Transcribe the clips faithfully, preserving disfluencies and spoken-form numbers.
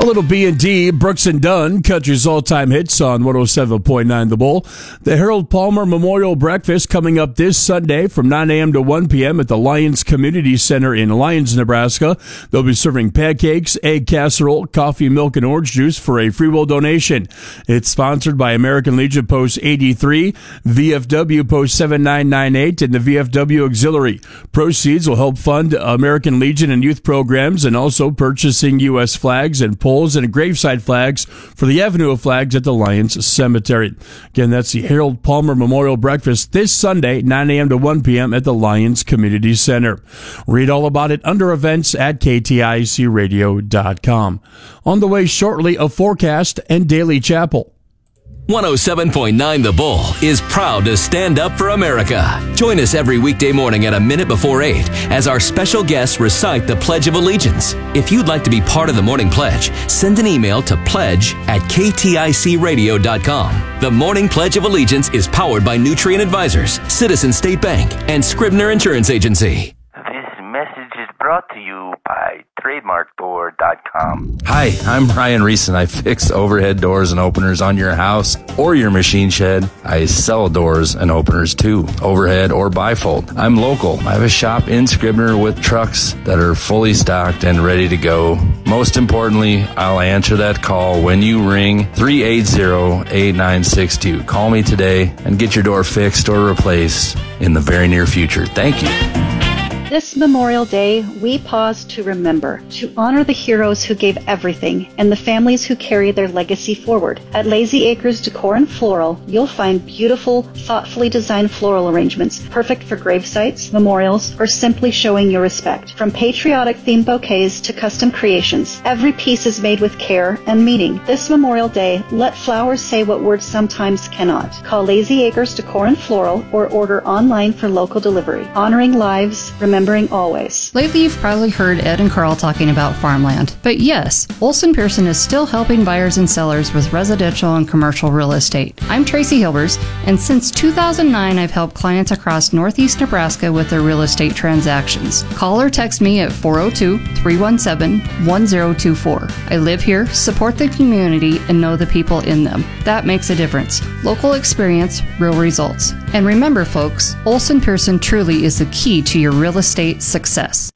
A little B and D, Brooks and Dunn, country's all-time hits on one oh seven point nine The Bull. The Harold Palmer Memorial Breakfast coming up this Sunday from nine a.m. to one p.m. at the Lyons Community Center in Lyons, Nebraska. They'll be serving pancakes, egg casserole, coffee, milk, and orange juice for a free will donation. It's sponsored by American Legion Post eighty-three, V F W Post seven nine nine eight, and the V F W Auxiliary. Proceeds will help fund American Legion and youth programs and also purchasing U S flags and poles and graveside flags for the Avenue of Flags at the Lyons Cemetery. Again, that's the Harold Palmer Memorial Breakfast this Sunday, nine a.m. to one p.m. at the Lyons Community Center. Read all about it under events at K T I C radio dot com. On the way shortly, a forecast and Daily Chapel. one oh seven point nine The Bull is proud to stand up for America. Join us every weekday morning at a minute before eight as our special guests recite the Pledge of Allegiance. If you'd like to be part of the Morning Pledge, send an email to pledge at K T I C radio dot com. The Morning Pledge of Allegiance is powered by Nutrient Advisors, Citizen State Bank, and Scribner Insurance Agency. This message is brought to you by trademark door dot com. Hi, I'm Ryan Reese, and I fix overhead doors and openers on your house or your machine shed. I sell doors and openers too, overhead or bifold. I'm local. I have a shop in Scribner with trucks that are fully stocked and ready to go. Most importantly, I'll answer that call when you ring three eight zero, eight nine six two. Call me today and get your door fixed or replaced in the very near future. Thank you. This Memorial Day, we pause to remember, to honor the heroes who gave everything and the families who carry their legacy forward. At Lazy Acres Decor and Floral, you'll find beautiful, thoughtfully designed floral arrangements, perfect for grave sites, memorials, or simply showing your respect. From patriotic-themed bouquets to custom creations, every piece is made with care and meaning. This Memorial Day, let flowers say what words sometimes cannot. Call Lazy Acres Decor and Floral or order online for local delivery. Honoring lives, remembering always. Lately, you've probably heard Ed and Carl talking about farmland. But yes, Olson Pearson is still helping buyers and sellers with residential and commercial real estate. I'm Tracy Hilbers, and since two thousand nine, I've helped clients across Northeast Nebraska with their real estate transactions. Call or text me at four oh two, three one seven, one oh two four. I live here, support the community, and know the people in them. That makes a difference. Local experience, real results. And remember, folks, Olson Pearson truly is the key to your real estate success.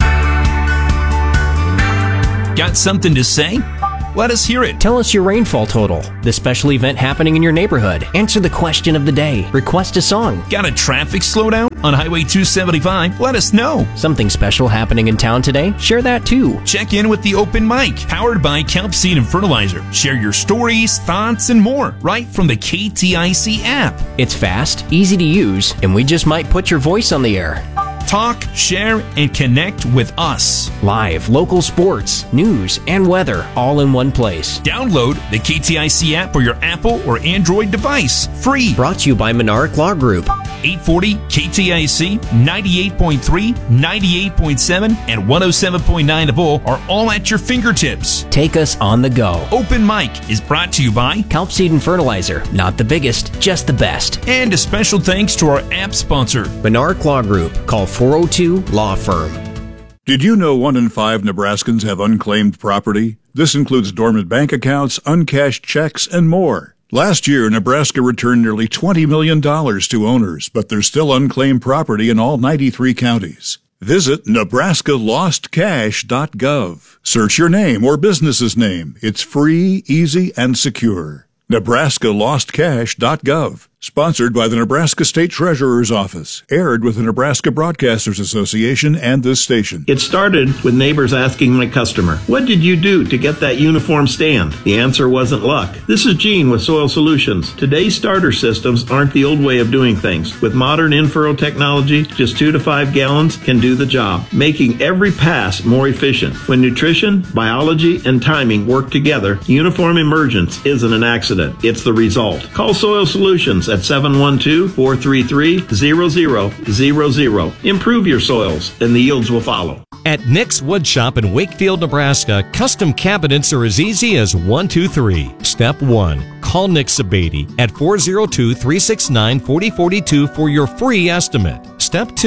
Got something to say? Let us hear it. Tell us your rainfall total, the special event happening in your neighborhood. Answer the question of the day. Request a song. Got a traffic slowdown on Highway two seventy-five? Let us know. Something special happening in town today? Share that too. Check in with the open mic, powered by Kelp Seed and Fertilizer. Share your stories, thoughts, and more right from the K T I C app. It's fast, easy to use, and we just might put your voice on the air. Talk, share, and connect with us. Live, local sports, news, and weather all in one place. Download the K T I C app for your Apple or Android device. Free. Brought to you by Monarch Law Group. eight forty K T I C, ninety-eight point three, ninety-eight point seven, and one oh seven point nine The Bull are all at your fingertips. Take us on the go. Open Mic is brought to you by Kelp Seed and Fertilizer. Not the biggest, just the best. And a special thanks to our app sponsor, Monarch Law Group. Call four oh two Law Firm. Did you know one in five Nebraskans have unclaimed property? This includes dormant bank accounts, uncashed checks, and more. Last year, Nebraska returned nearly twenty million dollars to owners, but there's still unclaimed property in all ninety-three counties. Visit Nebraska Lost Cash dot gov. Search your name or business's name. It's free, easy, and secure. Nebraska Lost Cash dot gov. Sponsored by the Nebraska State Treasurer's Office. Aired with the Nebraska Broadcasters Association and this station. It started with neighbors asking my customer, "What did you do to get that uniform stand?" The answer wasn't luck. This is Gene with Soil Solutions. Today's starter systems aren't the old way of doing things. With modern in-furrow technology, just two to five gallons can do the job, making every pass more efficient. When nutrition, biology, and timing work together, uniform emergence isn't an accident. It's the result. Call Soil Solutions at seven one two, four three three, zero zero zero zero. Improve your soils, and the yields will follow. At Nick's Woodshop in Wakefield, Nebraska, custom cabinets are as easy as one, two, three. Step one, call Nick Sabady at four oh two, three six nine, four oh four two for your free estimate. Step two,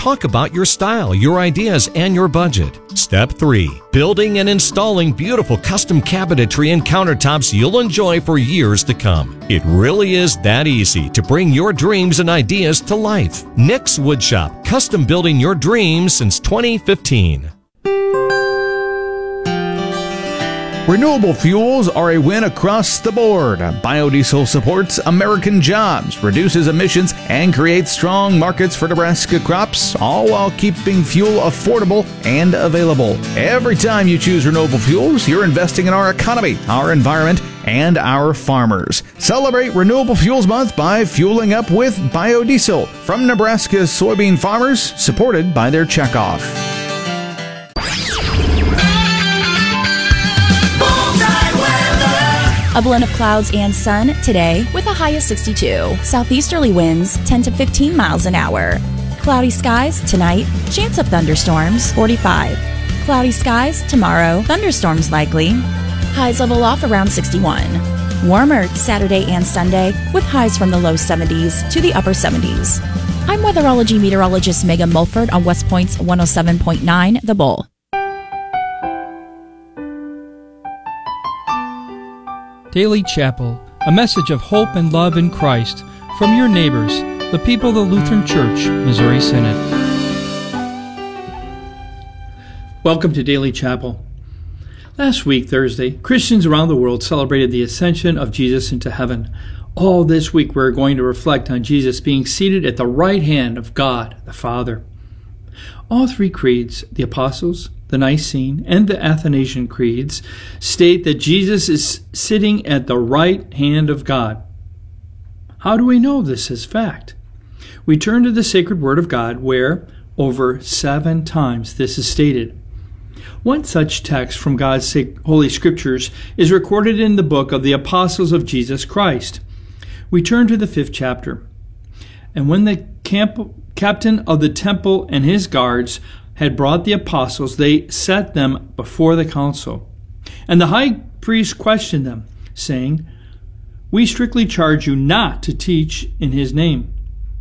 Talk about your style, your ideas, and your budget. Step three, building and installing beautiful custom cabinetry and countertops you'll enjoy for years to come. It really is that easy to bring your dreams and ideas to life. Nick's Woodshop, custom building your dreams since twenty fifteen. Renewable fuels are a win across the board. Biodiesel supports American jobs, reduces emissions, and creates strong markets for Nebraska crops, all while keeping fuel affordable and available. Every time you choose renewable fuels, you're investing in our economy, our environment, and our farmers. Celebrate Renewable Fuels Month by fueling up with biodiesel from Nebraska's soybean farmers, supported by their checkoff. A blend of clouds and sun today with a high of sixty-two. Southeasterly winds ten to fifteen miles an hour. Cloudy skies tonight, chance of thunderstorms forty-five. Cloudy skies tomorrow, thunderstorms likely. Highs level off around sixty-one. Warmer Saturday and Sunday with highs from the low seventies to the upper seventies. I'm weatherology meteorologist Megan Mulford on West Point's one oh seven point nine The Bull. Daily Chapel, a message of hope and love in Christ from your neighbors, the people of the Lutheran Church, Missouri Synod. Welcome to Daily Chapel. Last week, Thursday, Christians around the world celebrated the ascension of Jesus into heaven. All this week, we're going to reflect on Jesus being seated at the right hand of God, the Father. All three creeds, the Apostles', the Nicene, and the Athanasian creeds, state that Jesus is sitting at the right hand of God. How do we know this is fact? We turn to the sacred Word of God, where over seven times this is stated. One such text from God's Holy Scriptures is recorded in the book of the Apostles of Jesus Christ. We turn to the fifth chapter. And when the camp, captain of the temple and his guards had brought the apostles, they set them before the council. And the high priest questioned them, saying, "We strictly charge you not to teach in his name.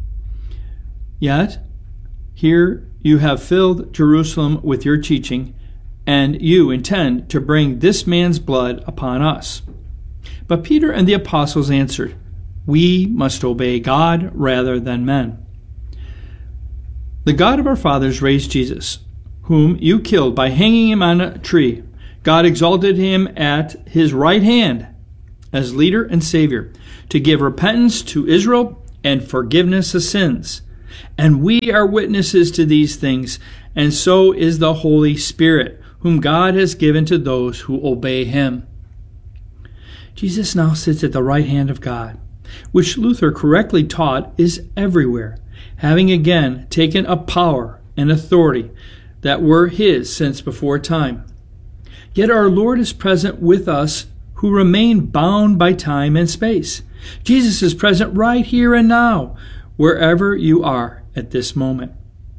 Yet here you have filled Jerusalem with your teaching, and you intend to bring this man's blood upon us." But Peter and the apostles answered, "We must obey God rather than men. The God of our fathers raised Jesus, whom you killed by hanging him on a tree. God exalted him at his right hand as leader and Savior, to give repentance to Israel and forgiveness of sins. And we are witnesses to these things, and so is the Holy Spirit, whom God has given to those who obey him." Jesus now sits at the right hand of God, which Luther correctly taught is everywhere, having again taken up power and authority that were his since before time. Yet our Lord is present with us who remain bound by time and space. Jesus is present right here and now, wherever you are at this moment.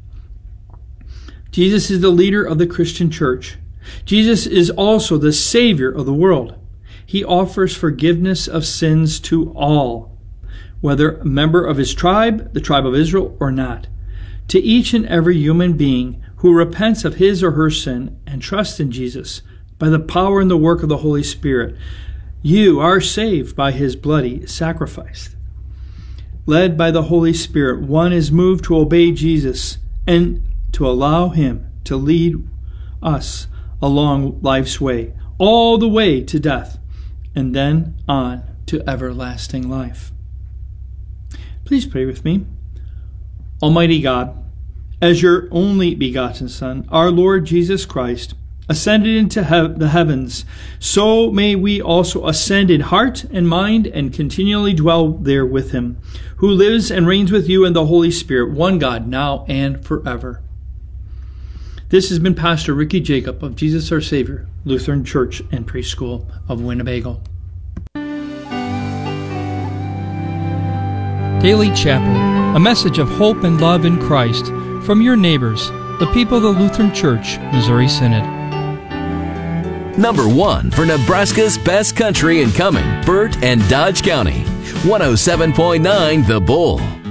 Jesus is the leader of the Christian church. Jesus is also the Savior of the world. He offers forgiveness of sins to all, whether a member of his tribe, the tribe of Israel, or not. To each and every human being who repents of his or her sin and trusts in Jesus by the power and the work of the Holy Spirit, you are saved by his bloody sacrifice. Led by the Holy Spirit, one is moved to obey Jesus and to allow him to lead us along life's way, all the way to death, and then on to everlasting life. Please pray with me. Almighty God, as your only begotten Son, our Lord Jesus Christ, ascended into he- the heavens, so may we also ascend in heart and mind and continually dwell there with him, who lives and reigns with you in the Holy Spirit, one God, now and forever. This has been Pastor Ricky Jacob of Jesus Our Savior, Lutheran Church and Preschool of Winnebago. Daily Chapel, a message of hope and love in Christ from your neighbors, the people of the Lutheran Church, Missouri Synod. Number one for Nebraska's best country and coming, Burt and Dodge County. one oh seven point nine The Bull.